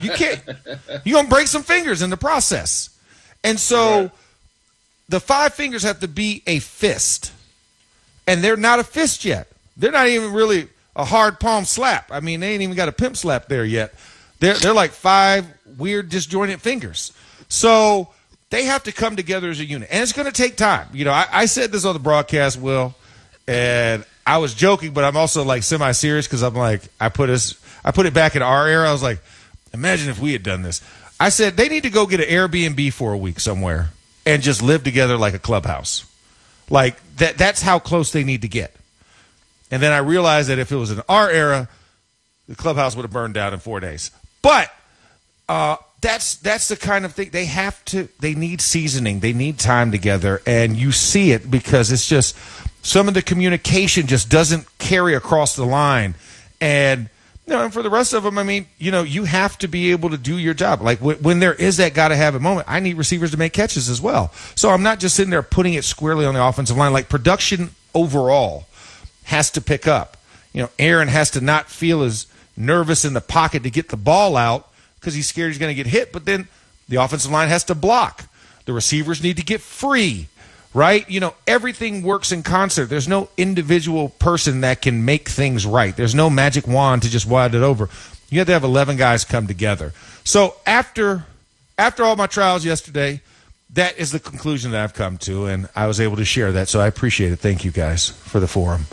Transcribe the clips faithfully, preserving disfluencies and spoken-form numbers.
You can't. You're gonna break some fingers in the process. And so right. the five fingers have to be a fist, and they're not a fist yet. They're not even really a hard palm slap. I mean, they ain't even got a pimp slap there yet. They're they're like five weird disjointed fingers. So they have to come together as a unit, and it's going to take time. You know, I, I said this on the broadcast, Will, and I was joking, but I'm also like semi-serious because I'm like, I put us, I put it back in our era. I was like, imagine if we had done this. I said they need to go get an Airbnb for a week somewhere and just live together like a clubhouse. Like that. That's how close they need to get. And then I realized that if it was in our era, the clubhouse would have burned down in four days. But uh, that's that's the kind of thing they have to. They need seasoning. They need time together, and you see it because it's just some of the communication just doesn't carry across the line. And you know, and for the rest of them, I mean, you know, you have to be able to do your job. Like w- when there is that gotta have it moment, I need receivers to make catches as well. So I'm not just sitting there putting it squarely on the offensive line. Like production overall has to pick up. You know, Aaron has to not feel as nervous in the pocket to get the ball out because he's scared he's going to get hit, but then the offensive line has to block. The receivers need to get free, right? You know, everything works in concert. There's no individual person that can make things right. There's no magic wand to just wad it over. You have to have eleven guys come together. So after after all my trials yesterday, that is the conclusion that I've come to, and I was able to share that, so I appreciate it. Thank you guys for the forum.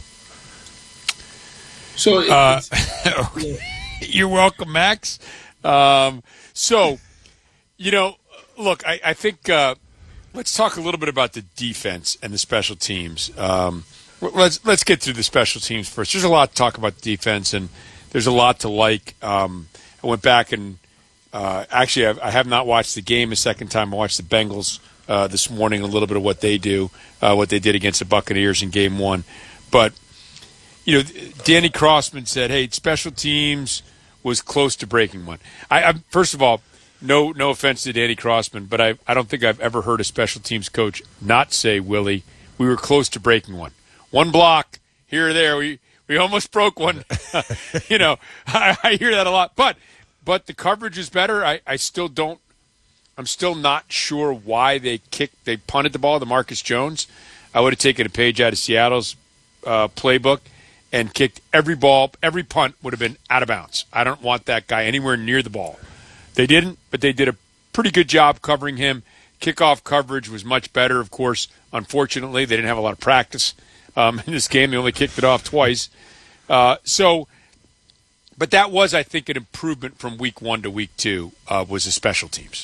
So uh, you're welcome, Max. Um, so, you know, look, I, I think uh, let's talk a little bit about the defense and the special teams. Um, let's let's get through the special teams first. There's a lot to talk about the defense, and there's a lot to like. Um, I went back and uh, actually I've, I have not watched the game a second time. I watched the Bengals uh, this morning, a little bit of what they do, uh, what they did against the Buccaneers in game one. But you know, Danny Crossman said, "Hey, special teams was close to breaking one." I, I first of all, no, no offense to Danny Crossman, but I, I don't think I've ever heard a special teams coach not say, "Willie, we were close to breaking one. One block here or there, we we almost broke one." you know, I, I hear that a lot, but but the coverage is better. I, I still don't. I'm still not sure why they kicked, they punted the ball to Marcus Jones. I would have taken a page out of Seattle's uh, playbook and kicked every ball, every punt would have been out of bounds. I don't want that guy anywhere near the ball. They didn't, but they did a pretty good job covering him. Kickoff coverage was much better, of course. Unfortunately, they didn't have a lot of practice um, in this game. They only kicked it off twice. Uh, so, but that was, I think, an improvement from week one to week two uh, was the special teams.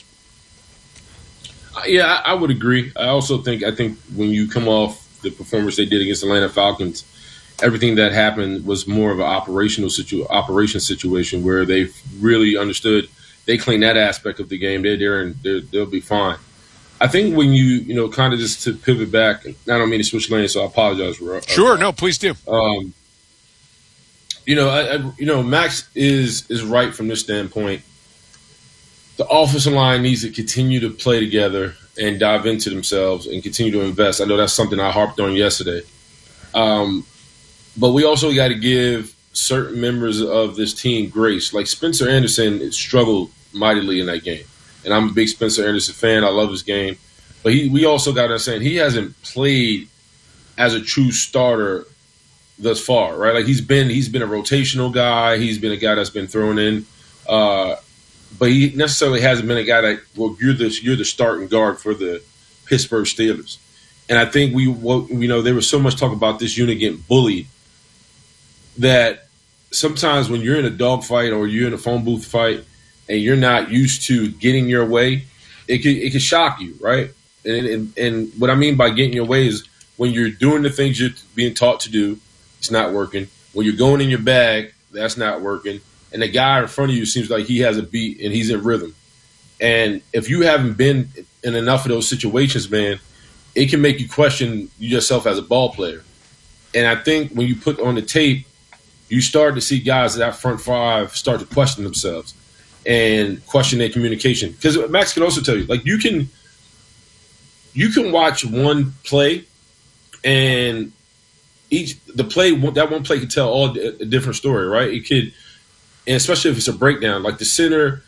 Yeah, I, I would agree. I also think, I think when you come off the performance they did against the Atlanta Falcons, everything that happened was more of an operational situ- operation situation where they really understood they clean that aspect of the game. They're there and they're, they'll be fine. I think when you, you know, kind of just to pivot back, I don't mean to switch lanes, so I apologize. For, uh, sure, no, please do. Um, you know, I, I, you know, Max is is right from this standpoint. The offensive line needs to continue to play together and dive into themselves and continue to invest. I know that's something I harped on yesterday. Um, But we also got to give certain members of this team grace. Like Spencer Anderson struggled mightily in that game. And I'm a big Spencer Anderson fan. I love his game. But he, we also got to understand he hasn't played as a true starter thus far, right? Like he's been he's been a rotational guy. He's been a guy that's been thrown in. Uh, but he necessarily hasn't been a guy that, well, you're the, you're the starting guard for the Pittsburgh Steelers. And I think we, you know, there was so much talk about this unit getting bullied that sometimes when you're in a dogfight or you're in a phone booth fight and you're not used to getting your way, it could it could shock you, right? And, and and what I mean by getting your way is when you're doing the things you're being taught to do, it's not working. When you're going in your bag, that's not working. And the guy in front of you seems like he has a beat and he's in rhythm. And if you haven't been in enough of those situations, man, it can make you question yourself as a ball player. And I think when you put on the tape, you start to see guys that front five start to question themselves and question their communication. Because Max can also tell you, like you can, you can watch one play, and each the play that one play can tell all a different story, right? It could, and especially if it's a breakdown, like the center